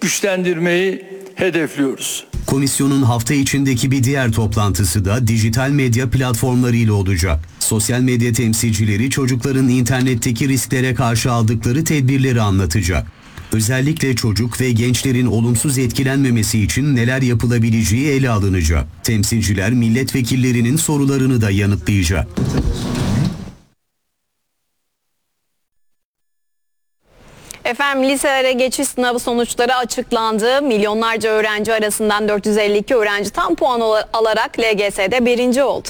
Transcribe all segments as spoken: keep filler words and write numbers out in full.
güçlendirmeyi hedefliyoruz. Komisyonun hafta içindeki bir diğer toplantısı da dijital medya platformları ile olacak. Sosyal medya temsilcileri çocukların internetteki risklere karşı aldıkları tedbirleri anlatacak. Özellikle çocuk ve gençlerin olumsuz etkilenmemesi için neler yapılabileceği ele alınacak. Temsilciler milletvekillerinin sorularını da yanıtlayacak. Efendim, liselere geçiş sınavı sonuçları açıklandı. Milyonlarca öğrenci arasından dört yüz elli iki öğrenci tam puan alarak L G S'de birinci oldu.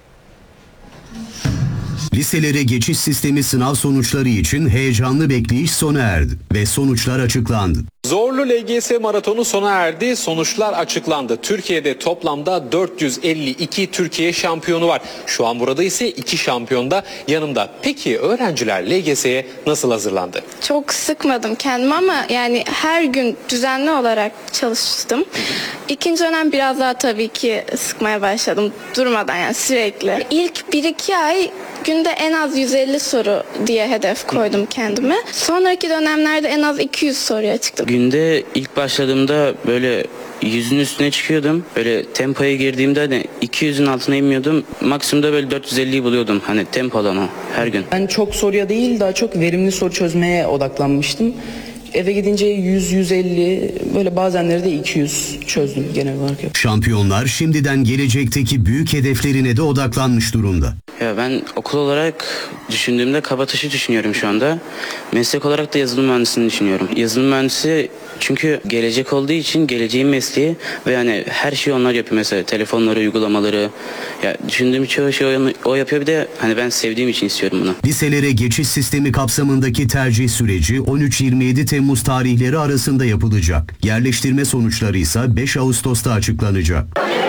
Liselere geçiş sistemi sınav sonuçları için heyecanlı bekleyiş sona erdi ve sonuçlar açıklandı. Zorlu L G S maratonu sona erdi, sonuçlar açıklandı. Türkiye'de toplamda dört yüz elli iki Türkiye şampiyonu var. Şu an burada ise iki şampiyon da yanımda. Peki öğrenciler L G S'ye nasıl hazırlandı? Çok sıkmadım kendimi ama yani her gün düzenli olarak çalıştım. İkinci dönem biraz daha tabii ki sıkmaya başladım durmadan, yani sürekli. İlk bir iki ay günde en az yüz elli soru diye hedef koydum kendime. Sonraki dönemlerde en az iki yüz soruya çıktım. Günde ilk başladığımda böyle yüzün üstüne çıkıyordum. Böyle tempoya girdiğimde hani iki yüzün altına inmiyordum. Maksimumda böyle dört yüz elliyi buluyordum. Hani tempolama her gün. Ben çok soruya değil, daha çok verimli soru çözmeye odaklanmıştım. Eve gidince yüz yüz elli, böyle bazenleri de iki yüz çözdüm genel olarak. Şampiyonlar şimdiden gelecekteki büyük hedeflerine de odaklanmış durumda. Ya ben okul olarak düşündüğümde Kabataş'ı düşünüyorum şu anda. Meslek olarak da yazılım mühendisliğini düşünüyorum. Yazılım mühendisi çünkü gelecek olduğu için geleceğin mesleği ve yani her şeyi onlar yapıyor, mesela telefonları, uygulamaları. Ya düşündüğüm çoğu şey o, o yapıyor, bir de hani ben sevdiğim için istiyorum bunu. Liselere geçiş sistemi kapsamındaki tercih süreci on üç yirmi yedi Temmuz tarihleri arasında yapılacak. Yerleştirme sonuçları ise beş Ağustos'ta açıklanacak.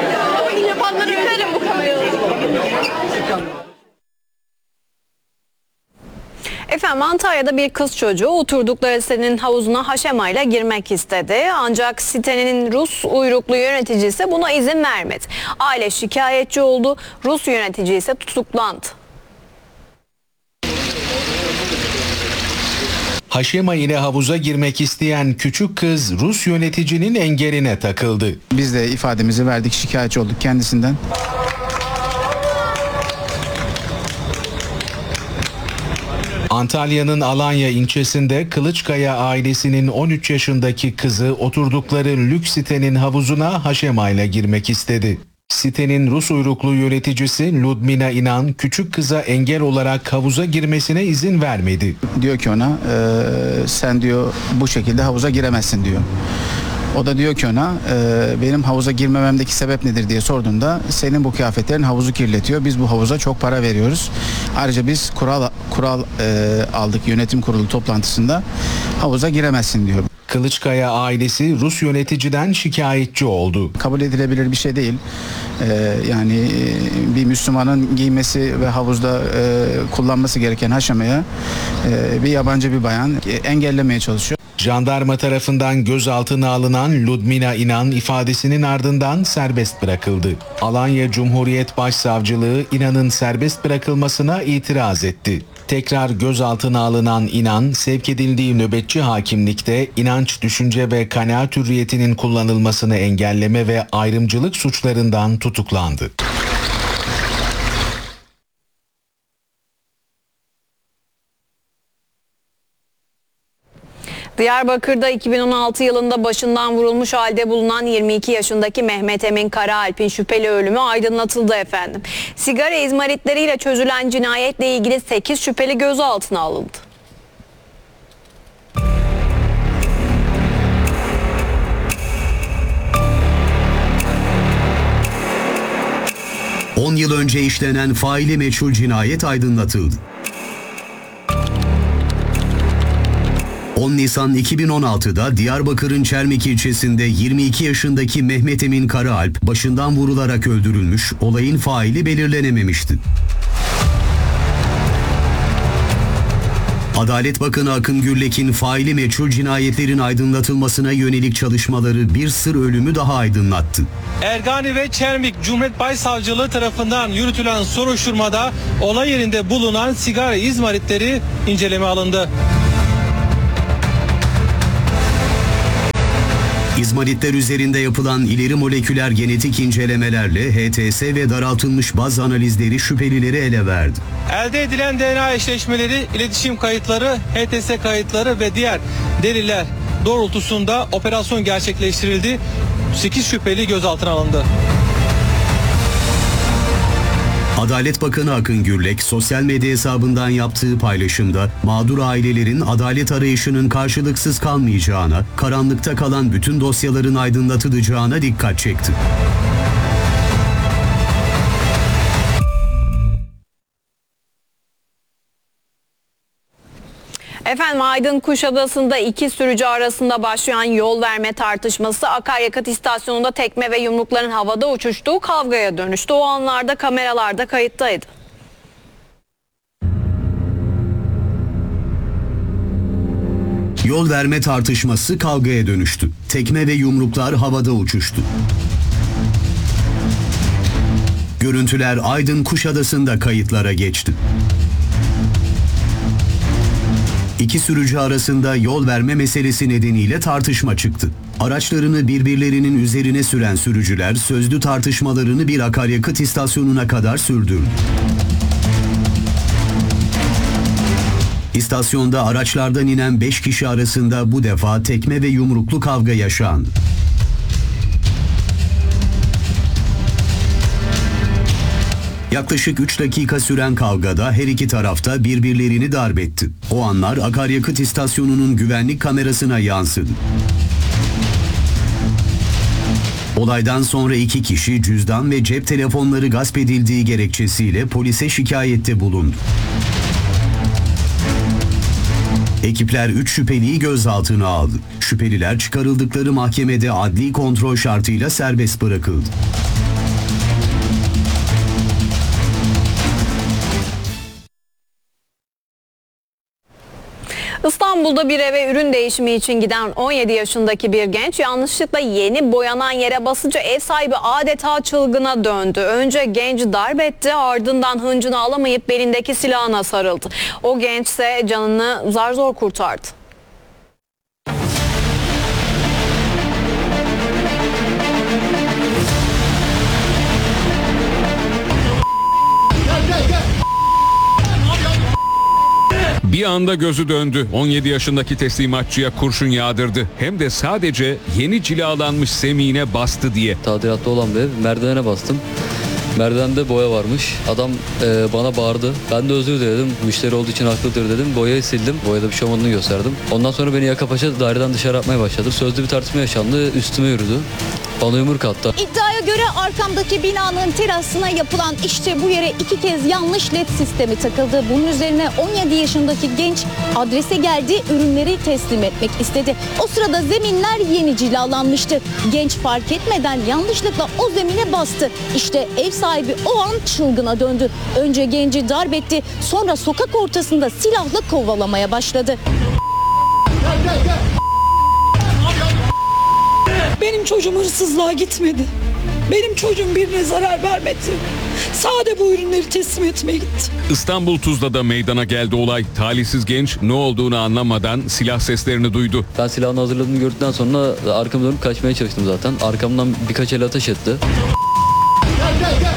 Efendim, Antalya'da bir kız çocuğu oturdukları sitenin havuzuna haşemayla girmek istedi. Ancak sitenin Rus uyruklu yöneticisi buna izin vermedi. Aile şikayetçi oldu. Rus yönetici ise tutuklandı. Haşema ile havuza girmek isteyen küçük kız Rus yöneticinin engeline takıldı. Biz de ifademizi verdik, şikayetçi olduk kendisinden. Antalya'nın Alanya ilçesinde Kılıçkaya ailesinin on üç yaşındaki kızı oturdukları lüks sitenin havuzuna haşemayla girmek istedi. Sitenin Rus uyruklu yöneticisi Ludmila İnan küçük kıza engel olarak havuza girmesine izin vermedi. Diyor ki ona e, sen diyor bu şekilde havuza giremezsin diyor. O da diyor ki ona e, benim havuza girmememdeki sebep nedir diye sorduğunda senin bu kıyafetlerin havuzu kirletiyor. Biz bu havuza çok para veriyoruz. Ayrıca biz kural kural e, aldık yönetim kurulu toplantısında, havuza giremezsin diyor. Kılıçkaya ailesi Rus yöneticiden şikayetçi oldu. Kabul edilebilir bir şey değil. Ee, yani e, bir Müslümanın giymesi ve havuzda e, kullanması gereken haşemaya e, bir yabancı bir bayan e, engellemeye çalışıyor. Jandarma tarafından gözaltına alınan Ludmila İnan ifadesinin ardından serbest bırakıldı. Alanya Cumhuriyet Başsavcılığı İnan'ın serbest bırakılmasına itiraz etti. Tekrar gözaltına alınan İnan, sevk edildiği nöbetçi hakimlikte inanç, düşünce ve kanaat hürriyetinin kullanılmasını engelleme ve ayrımcılık suçlarından tutuklandı. Diyarbakır'da iki bin on altı yılında başından vurulmuş halde bulunan yirmi iki yaşındaki Mehmet Emin Karaalp'in şüpheli ölümü aydınlatıldı efendim. Sigara izmaritleriyle çözülen cinayetle ilgili sekiz şüpheli gözaltına alındı. on yıl önce işlenen faili meçhul cinayet aydınlatıldı. on Nisan iki bin on altıda Diyarbakır'ın Çermik ilçesinde yirmi iki yaşındaki Mehmet Emin Karaalp başından vurularak öldürülmüş, olayın faili belirlenememişti. Adalet Bakanı Akın Gürlek'in faili meçhul cinayetlerin aydınlatılmasına yönelik çalışmaları bir sır ölümü daha aydınlattı. Ergani ve Çermik Cumhuriyet Başsavcılığı tarafından yürütülen soruşturmada olay yerinde bulunan sigara izmaritleri inceleme alındı. İzmaritler üzerinde yapılan ileri moleküler genetik incelemelerle H T S ve daraltılmış baz analizleri şüphelileri ele verdi. Elde edilen D N A eşleşmeleri, iletişim kayıtları, H T S kayıtları ve diğer deliller doğrultusunda operasyon gerçekleştirildi. sekiz şüpheli gözaltına alındı. Adalet Bakanı Akın Gürlek sosyal medya hesabından yaptığı paylaşımda mağdur ailelerin adalet arayışının karşılıksız kalmayacağına, karanlıkta kalan bütün dosyaların aydınlatılacağına dikkat çekti. Efendim Aydın Kuşadası'nda iki sürücü arasında başlayan yol verme tartışması akaryakıt istasyonunda tekme ve yumrukların havada uçuştuğu kavgaya dönüştü. O anlarda kameralarda kayıttaydı. Yol verme tartışması kavgaya dönüştü. Tekme ve yumruklar havada uçuştu. Görüntüler Aydın Kuşadası'nda kayıtlara geçti. İki sürücü arasında yol verme meselesi nedeniyle tartışma çıktı. Araçlarını birbirlerinin üzerine süren sürücüler sözlü tartışmalarını bir akaryakıt istasyonuna kadar sürdürdü. İstasyonda araçlardan inen beş kişi arasında bu defa tekme ve yumruklu kavga yaşandı. Yaklaşık üç dakika süren kavgada her iki tarafta birbirlerini darp etti. O anlar akaryakıt istasyonunun güvenlik kamerasına yansıdı. Olaydan sonra iki kişi cüzdan ve cep telefonları gasp edildiği gerekçesiyle polise şikayette bulundu. Ekipler üç şüpheliyi gözaltına aldı. Şüpheliler çıkarıldıkları mahkemede adli kontrol şartıyla serbest bırakıldı. İstanbul'da bir eve ürün değişimi için giden on yedi yaşındaki bir genç yanlışlıkla yeni boyanan yere basınca ev sahibi adeta çılgına döndü. Önce genci darp etti, ardından hıncını alamayıp belindeki silahına sarıldı. O genç ise canını zar zor kurtardı. Bir anda gözü döndü. on yedi yaşındaki teslimatçıya kurşun yağdırdı. Hem de sadece yeni cilalanmış zemine bastı diye. Tadilatta olan bir ev. Merdivene bastım. Merdivende boya varmış. Adam e, bana bağırdı. Ben de özür diledim. Müşteri olduğu için haklıdır dedim. Boyayı sildim. Boyada bir şey olmadığını gösterdim. Ondan sonra beni yaka paça daireden dışarı atmaya başladı. Sözlü bir tartışma yaşandı. Üstüme yürüdü. Bana yumruk attı. İddiaya göre arkamdaki binanın terasına yapılan işte bu yere iki kez yanlış led sistemi takıldı. Bunun üzerine on yedi yaşındaki genç adrese geldi, ürünleri teslim etmek istedi. O sırada zeminler yeni cilalanmıştı. Genç fark etmeden yanlışlıkla o zemine bastı. İşte ev sahibi o an çılgına döndü. Önce genci darp etti, sonra sokak ortasında silahla kovalamaya başladı. Gel, gel, gel. Benim çocuğum hırsızlığa gitmedi. Benim çocuğum birine zarar vermedi. Sade bu ürünleri teslim etmeye gitti. İstanbul Tuzla'da meydana geldi olay. Talihsiz genç ne olduğunu anlamadan silah seslerini duydu. Ben silahını hazırladığını gördükten sonra arkamı dönüp kaçmaya çalıştım zaten. Arkamdan birkaç el ateş etti. Gel, gel, gel.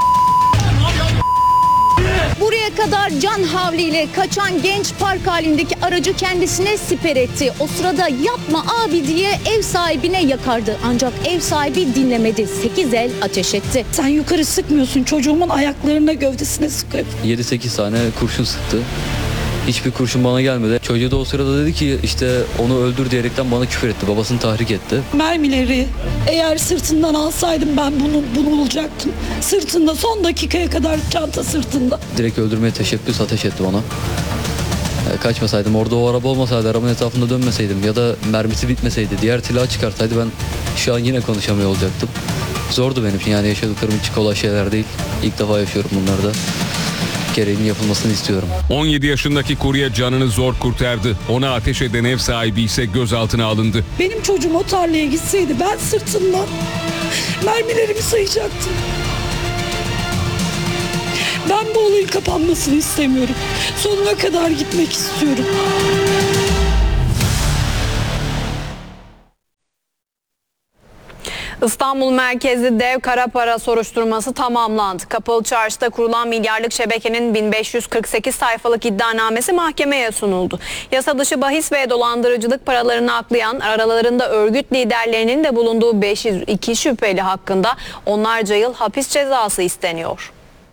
Buraya kadar can havliyle kaçan genç park halindeki aracı kendisine siper etti. O sırada yapma abi diye ev sahibine yakardı. Ancak ev sahibi dinlemedi. sekiz el ateş etti. Sen yukarı sıkmıyorsun, çocuğumun ayaklarına, gövdesine sıkıyor. yedi sekiz tane kurşun sıktı. Hiçbir kurşun bana gelmedi. Çocuğu da o sırada dedi ki işte onu öldür diyerekten bana küfür etti. Babasını tahrik etti. Mermileri eğer sırtından alsaydım ben bunu, bunu bulacaktım. Sırtında son dakikaya kadar, çanta sırtında. Direkt öldürmeye teşebbüs ateş etti bana. E, kaçmasaydım, orada o araba olmasaydı, arabanın etrafında dönmeseydim ya da mermisi bitmeseydi, diğer silahı çıkarsaydı ben şu an yine konuşamıyor olacaktım. Zordu benim için, yani yaşadıklarım hiç kolay şeyler değil. İlk defa yaşıyorum bunları da. Gereğinin yapılmasını istiyorum. on yedi yaşındaki kurye canını zor kurtardı. Ona ateş eden ev sahibi ise gözaltına alındı. Benim çocuğum o tarlaya gitseydi ben sırtından mermilerimi sayacaktım. Ben bu olayın kapanmasını istemiyorum. Sonuna kadar gitmek istiyorum. İstanbul merkezli dev kara para soruşturması tamamlandı. Kapalı Çarşı'da kurulan milyarlık şebekenin bin beş yüz kırk sekiz sayfalık iddianamesi mahkemeye sunuldu. Yasa dışı bahis ve dolandırıcılık paralarını aklayan, aralarında örgüt liderlerinin de bulunduğu beş yüz iki şüpheli hakkında onlarca yıl hapis cezası isteniyor.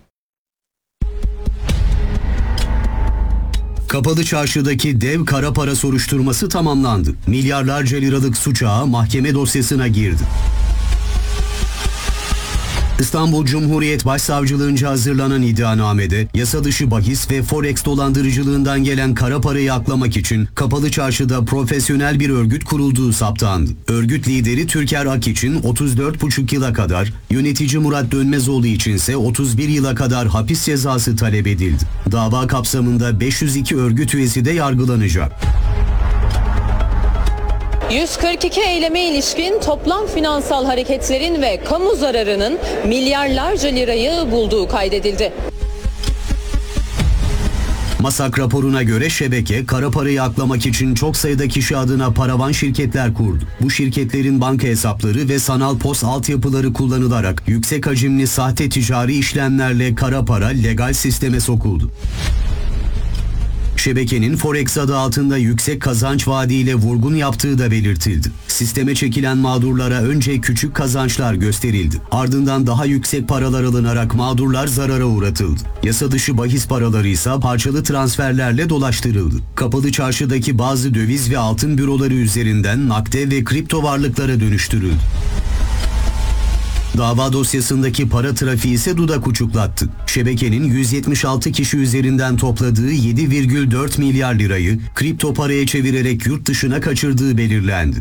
Kapalı Çarşı'daki dev kara para soruşturması tamamlandı. Milyarlarca liralık suç ağı mahkeme dosyasına girdi. İstanbul Cumhuriyet Başsavcılığınca hazırlanan iddianamede yasa dışı bahis ve forex dolandırıcılığından gelen kara parayı aklamak için Kapalı Çarşı'da profesyonel bir örgüt kurulduğu saptandı. Örgüt lideri Türker Ak için otuz dört buçuk yıla kadar, yönetici Murat Dönmezoğlu içinse otuz bir yıla kadar hapis cezası talep edildi. Dava kapsamında beş yüz iki örgüt üyesi de yargılanacak. yüz kırk iki eyleme ilişkin toplam finansal hareketlerin ve kamu zararının milyarlarca lirayı bulduğu kaydedildi. MASAK raporuna göre şebeke kara parayı aklamak için çok sayıda kişi adına paravan şirketler kurdu. Bu şirketlerin banka hesapları ve sanal pos altyapıları kullanılarak yüksek hacimli sahte ticari işlemlerle kara para legal sisteme sokuldu. Şebekenin Forex adı altında yüksek kazanç vaadiyle vurgun yaptığı da belirtildi. Sisteme çekilen mağdurlara önce küçük kazançlar gösterildi. Ardından daha yüksek paralar alınarak mağdurlar zarara uğratıldı. Yasa dışı bahis paraları ise parçalı transferlerle dolaştırıldı. Kapalı Çarşı'daki bazı döviz ve altın büroları üzerinden nakde ve kripto varlıklara dönüştürüldü. Dava dosyasındaki para trafiği ise dudak uçuklattı. Şebekenin yüz yetmiş altı kişi üzerinden topladığı yedi virgül dört milyar lirayı kripto paraya çevirerek yurt dışına kaçırdığı belirlendi.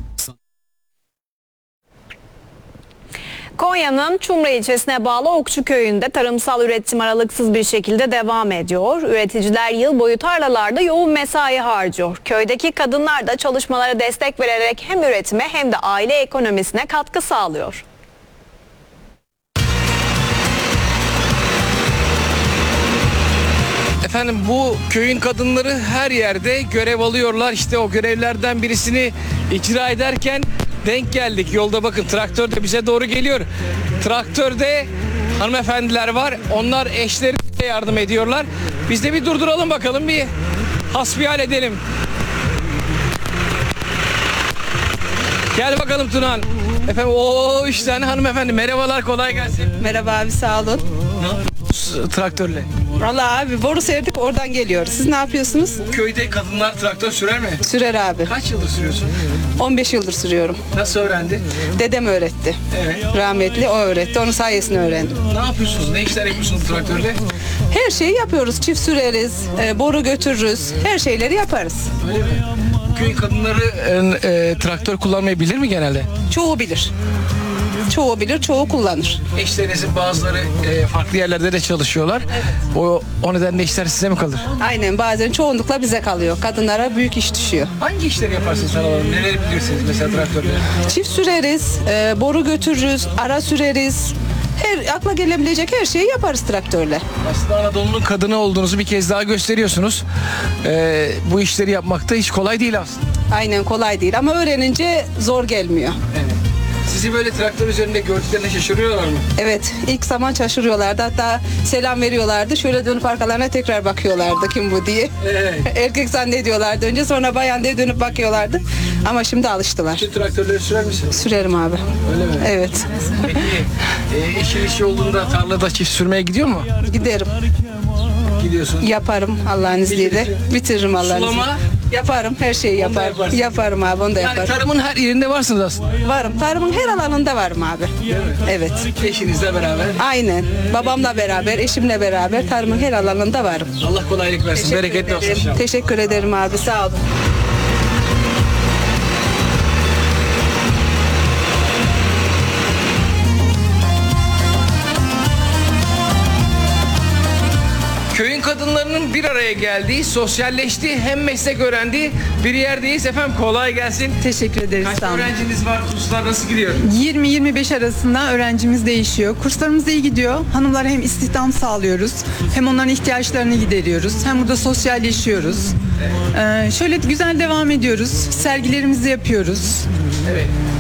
Konya'nın Çumra ilçesine bağlı Okçu köyünde tarımsal üretim aralıksız bir şekilde devam ediyor. Üreticiler yıl boyu tarlalarda yoğun mesai harcıyor. Köydeki kadınlar da çalışmalara destek vererek hem üretime hem de aile ekonomisine katkı sağlıyor. Efendim bu köyün kadınları her yerde görev alıyorlar. İşte o görevlerden birisini icra ederken denk geldik. Yolda bakın traktör de bize doğru geliyor. Traktörde hanımefendiler var. Onlar eşlerine yardım ediyorlar. Biz de bir durduralım bakalım, bir hasbihal edelim. Gel bakalım Tunan. Efendim o üç tane hanımefendi. Merhabalar, kolay gelsin. Merhaba abi, sağ olun. Traktörle. Vallahi abi boru serdik, oradan geliyor. Siz ne yapıyorsunuz? Köyde kadınlar traktör sürer mi? Sürer abi. Kaç yıldır sürüyorsun? on beş yıldır sürüyorum. Nasıl öğrendi? Dedem öğretti. Evet. Rahmetli o öğretti. Onun sayesinde öğrendim. Ne yapıyorsunuz? Ne işler yapıyorsunuz traktörle? Her şeyi yapıyoruz. Çift süreriz, e, boru götürürüz. Her şeyleri yaparız. Öyle mi? Köyün kadınları e, e, traktör kullanmayı bilir mi genelde? Çoğu bilir. Çoğu bilir, çoğu kullanır. Eşlerinizin bazıları e, farklı yerlerde de çalışıyorlar. Evet. O, o nedenle işler size mi kalır? Aynen, bazen çoğunlukla bize kalıyor. Kadınlara büyük iş düşüyor. Hangi işleri yaparsınız sana? Neleri bilirsiniz mesela traktörle? Çift süreriz, e, boru götürürüz, ara süreriz. Her akla gelebilecek her şeyi yaparız traktörle. Aslında Anadolu'nun kadını olduğunuzu bir kez daha gösteriyorsunuz. Ee, bu işleri yapmak da hiç kolay değil aslında. Aynen, kolay değil ama öğrenince zor gelmiyor. Evet. Sizi böyle traktör üzerinde gördüklerine şaşırıyorlar mı? Evet, ilk zaman şaşırıyorlardı. Hatta selam veriyorlardı. Şöyle dönüp arkalarına tekrar bakıyorlardı kim bu diye. Evet. Erkek zannediyorlardı önce, sonra bayan diye dönüp bakıyorlardı. Ama şimdi alıştılar. Şu traktörleri sürer misin? Sürerim abi. Öyle mi? Evet. Peki e, eşin işi olduğunda tarlada çift sürmeye gidiyor mu? Giderim. Gidiyorsun. Yaparım Allah'ın izniyle. Bitiririm Allah'ın izniyle. Sulama? Yaparım, her şeyi yaparım. Yaparım abi, onu da yaparım. Yani tarımın her yerinde varsınız aslında. Varım. Tarımın her alanında varım abi. Evet. Eşinizle beraber. Aynen. Babamla beraber, eşimle beraber tarımın her alanında varım. Allah kolaylık versin. Teşekkür Bereketli olsun ederim. inşallah. Teşekkür ederim abi. Sağ olun. Köyün kadınlarının bir araya geldiği, sosyalleştiği, hem meslek öğrendiği bir yerdeyiz. Efendim kolay gelsin. Teşekkür ederiz. Kaç öğrenciniz var? Kurslar nasıl gidiyor? yirmi yirmi beş arasında öğrencimiz değişiyor. Kurslarımız iyi gidiyor. Hanımlara hem istihdam sağlıyoruz, hem onların ihtiyaçlarını gideriyoruz, hem burada sosyalleşiyoruz. Evet. Ee, şöyle güzel devam ediyoruz. Sergilerimizi yapıyoruz. Evet.